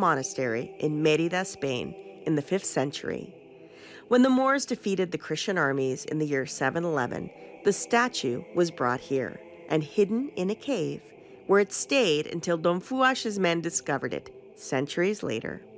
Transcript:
monastery in Mérida, Spain, in the 5th century. When the Moors defeated the Christian armies in the year 711, the statue was brought here and hidden in a cave, where it stayed until Don Fuash's men discovered it centuries later.